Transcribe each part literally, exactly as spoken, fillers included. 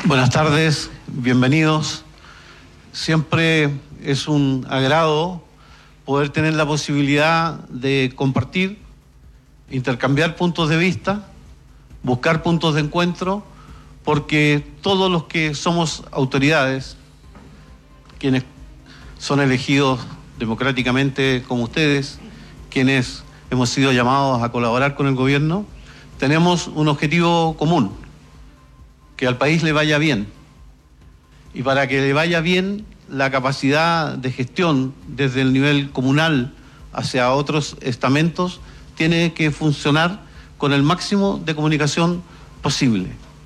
Buenas tardes, bienvenidos. Siempre es un agrado poder tener la posibilidad de compartir, intercambiar puntos de vista, buscar puntos de encuentro, porque todos los que somos autoridades, quienes son elegidos democráticamente como ustedes, quienes hemos sido llamados a colaborar con el gobierno, tenemos un objetivo común: que al país le vaya bien. Y para que le vaya bien, la capacidad de gestión desde el nivel comunal hacia otros estamentos tiene que funcionar con el máximo de comunicación posible.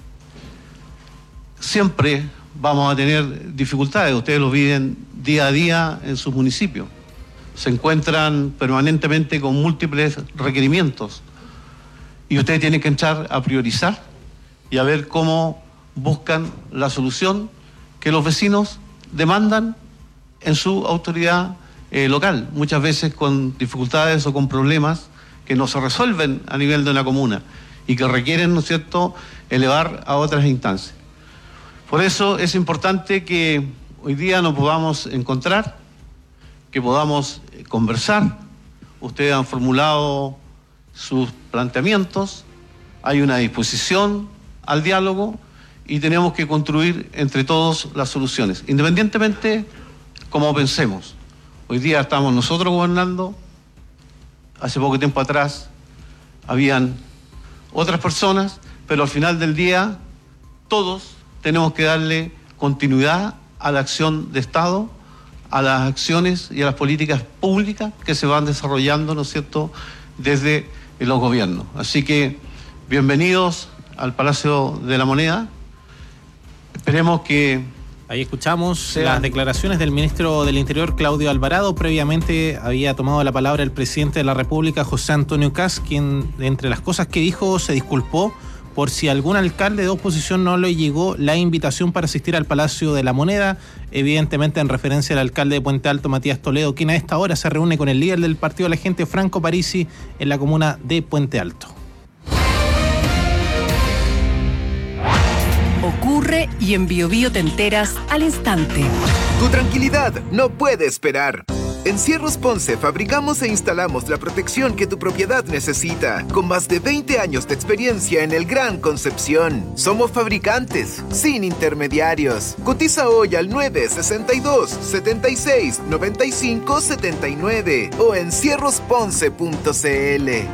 Siempre vamos a tener dificultades, ustedes lo viven día a día en sus municipios. Se encuentran permanentemente con múltiples requerimientos y ustedes tienen que entrar a priorizar y a ver cómo buscan la solución que los vecinos demandan en su autoridad eh, local, muchas veces con dificultades o con problemas que no se resuelven a nivel de una comuna y que requieren, ¿no es cierto?, elevar a otras instancias. Por eso es importante que hoy día nos podamos encontrar, que podamos conversar. Ustedes han formulado sus planteamientos, hay una disposición al diálogo y tenemos que construir entre todos las soluciones, independientemente como pensemos. Hoy día estamos nosotros gobernando, hace poco tiempo atrás habían otras personas, pero al final del día todos tenemos que darle continuidad a la acción de Estado, a las acciones y a las políticas públicas que se van desarrollando, ¿no es cierto?, desde los gobiernos. Así que bienvenidos al Palacio de la Moneda. Esperemos que... Ahí escuchamos sea... las declaraciones del ministro del Interior, Claudio Alvarado. Previamente había tomado la palabra el presidente de la República, José Antonio Kast, quien, entre las cosas que dijo, se disculpó por si algún alcalde de oposición no le llegó la invitación para asistir al Palacio de la Moneda, evidentemente en referencia al alcalde de Puente Alto, Matías Toledo, quien a esta hora se reúne con el líder del partido de la gente, Franco Parisi, en la comuna de Puente Alto. Ocurre y en Bio Bio te enteras al instante. Tu tranquilidad no puede esperar. En Cierros Ponce fabricamos e instalamos la protección que tu propiedad necesita, con más de veinte años de experiencia en el Gran Concepción. Somos fabricantes, sin intermediarios. Cotiza hoy al nueve sesenta y dos, setenta y seis, noventa y cinco, setenta y nueve o en cierros ponce punto cl.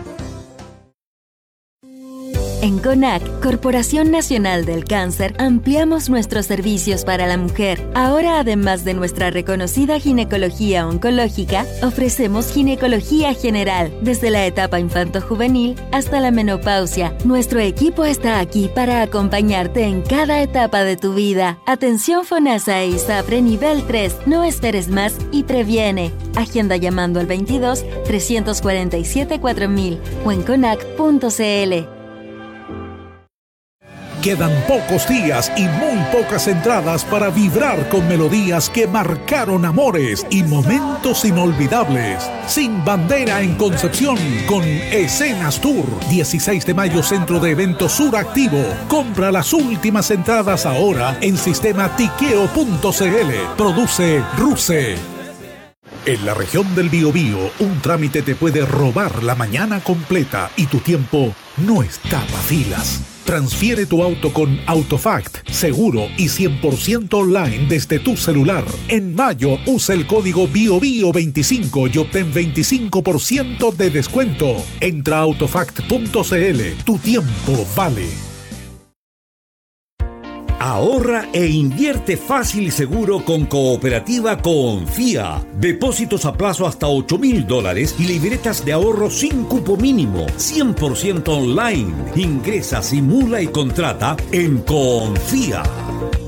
En CONAC, Corporación Nacional del Cáncer, ampliamos nuestros servicios para la mujer. Ahora, además de nuestra reconocida ginecología oncológica, ofrecemos ginecología general, desde la etapa infanto-juvenil hasta la menopausia. Nuestro equipo está aquí para acompañarte en cada etapa de tu vida. Atención FONASA e ISAPRE nivel tres. No esperes más y previene. Agenda llamando al veintidós, trescientos cuarenta y siete, cuatro mil o en conac punto cl. Quedan pocos días y muy pocas entradas para vibrar con melodías que marcaron amores y momentos inolvidables. Sin Bandera en Concepción con Escenas Tour. dieciséis de mayo, Centro de Eventos Sur activo. Compra las últimas entradas ahora en sistema tiqueo punto cl. Produce Ruse. En la región del Biobío, un trámite te puede robar la mañana completa y tu tiempo no está para filas. Transfiere tu auto con Autofact, seguro y cien por ciento online desde tu celular. En mayo, usa el código BIOBIO veinticinco y obtén veinticinco por ciento de descuento. Entra a autofact punto cl. Tu tiempo vale. Ahorra e invierte fácil y seguro con Cooperativa Confía. Depósitos a plazo hasta ocho mil dólares y libretas de ahorro sin cupo mínimo. cien por ciento online. Ingresa, simula y contrata en Confía.